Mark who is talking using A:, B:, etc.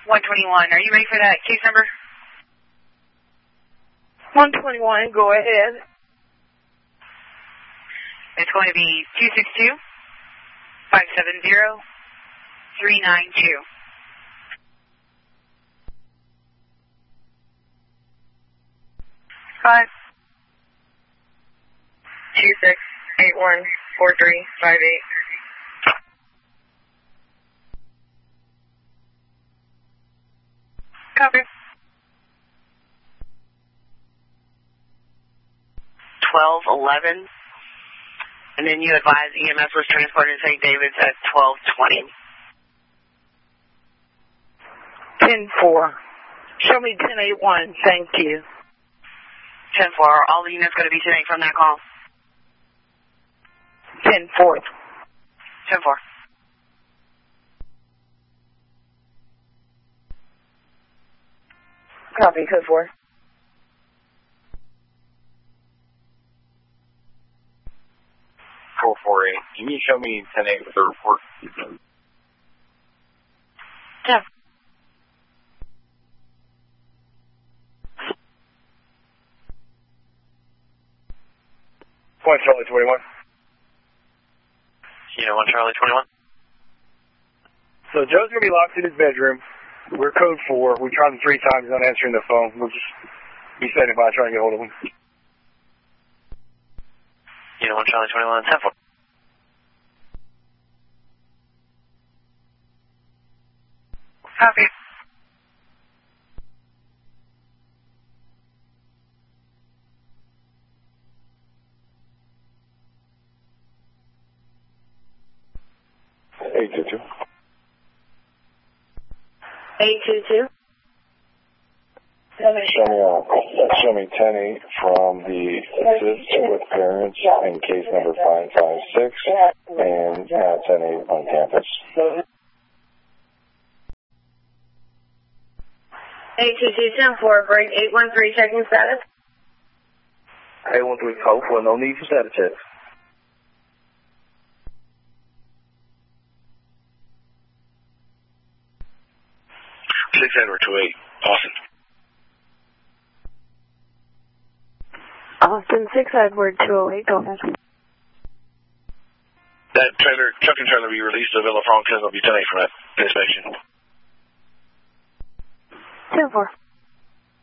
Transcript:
A: 121, are you ready for that case number?
B: 121, go ahead.
A: It's going to be 262-570-392.
B: Five. 26814358. Copy.
A: 1211. And then you advise EMS was transported to St. David's at 1220.
B: 10-4. Show me 10-8-1, thank you.
A: 10-4, are all the units going to be today from that call?
B: 10-4.
A: 10-4.
B: Copy, code 4.
C: 448. Can you show me 10-8 with the report?
B: Yeah.
C: Point Charlie 21.
D: Yeah, 1 Charlie 21.
C: So Joe's going to be locked in his bedroom. We're code 4. We tried him 3 times, not answering the phone. We'll just be standing by trying to get hold of him.
D: Yeah, 1 Charlie 21, 10-4.
B: Copy.
C: Eight two two.
B: 822.
C: Show me 10-8 from the assist with parents in case number 556 and 10-8 on campus.
B: 822 10-4, break 813, checking status.
C: 813 code 4, no need for status checks.
D: 6 Edward 28, Austin.
B: Austin 6 Edward 208, go ahead.
D: That trailer, truck and trailer will be released to Villa Franca, will be 10-8 from that inspection.
B: 10-4.